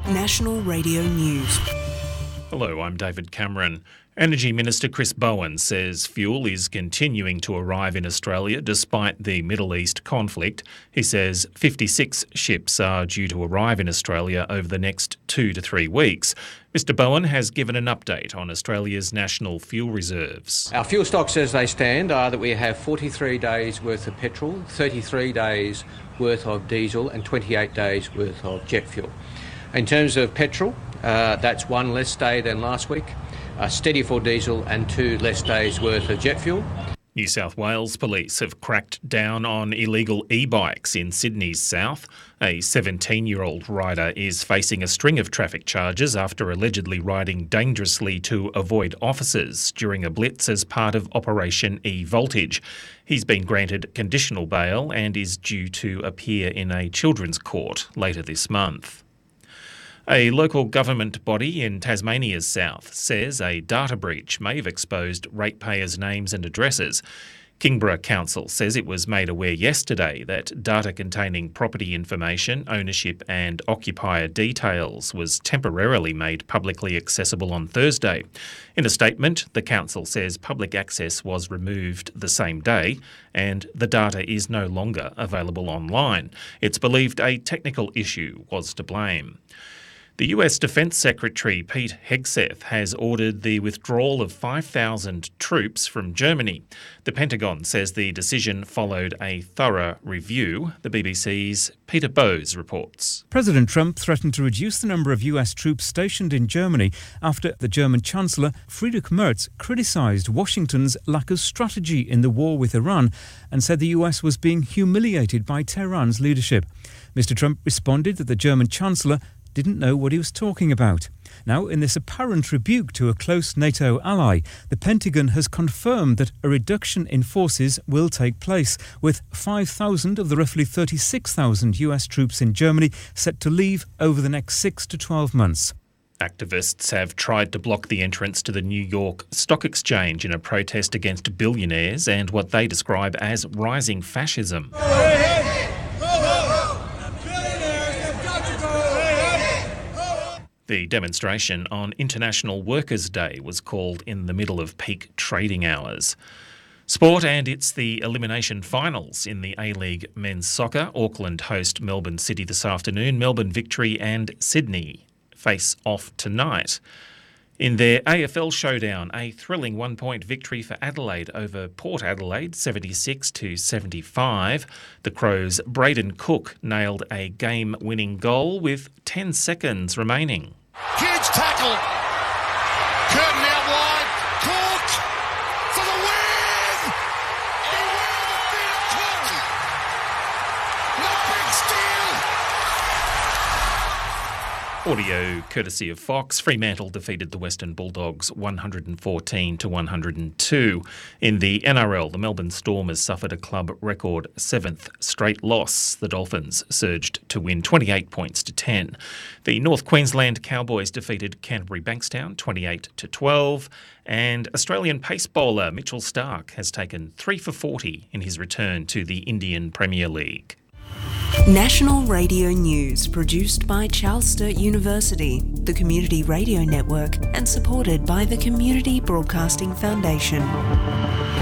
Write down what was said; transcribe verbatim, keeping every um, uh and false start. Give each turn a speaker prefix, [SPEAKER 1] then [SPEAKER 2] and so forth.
[SPEAKER 1] National Radio News.
[SPEAKER 2] Hello, I'm David Cameron. Energy Minister Chris Bowen says fuel is continuing to arrive in Australia despite the Middle East conflict. He says fifty-six ships are due to arrive in Australia over the next two to three weeks. Mister Bowen has given an update on Australia's national fuel reserves.
[SPEAKER 3] Our fuel stocks as they stand are that we have forty-three days worth of petrol, thirty-three days worth of diesel and twenty-eight days worth of jet fuel. In terms of petrol, uh, that's one less day than last week. Uh, steady for diesel and two less days worth of jet fuel.
[SPEAKER 2] New South Wales police have cracked down on illegal e-bikes in Sydney's south. A seventeen-year-old rider is facing a string of traffic charges after allegedly riding dangerously to avoid officers during a blitz as part of Operation E-Voltage. He's been granted conditional bail and is due to appear in a children's court later this month. A local government body in Tasmania's south says a data breach may have exposed ratepayers' names and addresses. Kingborough Council says it was made aware yesterday that data containing property information, ownership and occupier details was temporarily made publicly accessible on Thursday. In a statement, the council says public access was removed the same day and the data is no longer available online. It's believed a technical issue was to blame. The U S Defence Secretary Pete Hegseth has ordered the withdrawal of five thousand troops from Germany. The Pentagon says the decision followed a thorough review. The B B C's Peter Bowes reports.
[SPEAKER 4] President Trump threatened to reduce the number of U S troops stationed in Germany after the German Chancellor Friedrich Merz criticised Washington's lack of strategy in the war with Iran and said the U S was being humiliated by Tehran's leadership. Mister Trump responded that the German Chancellor didn't know what he was talking about. Now, in this apparent rebuke to a close NATO ally, the Pentagon has confirmed that a reduction in forces will take place, with five thousand of the roughly thirty-six thousand U S troops in Germany set to leave over the next six to twelve months.
[SPEAKER 2] Activists have tried to block the entrance to the New York Stock Exchange in a protest against billionaires and what they describe as rising fascism. The demonstration on International Workers' Day was called in the middle of peak trading hours. Sport, and it's the elimination finals in the A-League men's soccer. Auckland host Melbourne City this afternoon. Melbourne Victory and Sydney face off tonight. In their A F L showdown, a thrilling one-point victory for Adelaide over Port Adelaide, seventy-six to seventy-five. The Crows' Braden Cook nailed a game-winning goal with ten seconds remaining.
[SPEAKER 5] Huge tackle. Curtin out wide. Cook for the win. He will beat Cook. No big steal.
[SPEAKER 2] Audio courtesy of Fox. Fremantle defeated the Western Bulldogs one hundred fourteen to one hundred two. In the N R L, the Melbourne Storm has suffered a club record seventh straight loss. The Dolphins surged to win twenty-eight points to ten. The North Queensland Cowboys defeated Canterbury Bankstown twenty-eight to twelve. And Australian pace bowler Mitchell Starc has taken three for forty in his return to the Indian Premier League.
[SPEAKER 1] National Radio News, produced by Charles Sturt University, the Community Radio Network, and supported by the Community Broadcasting Foundation.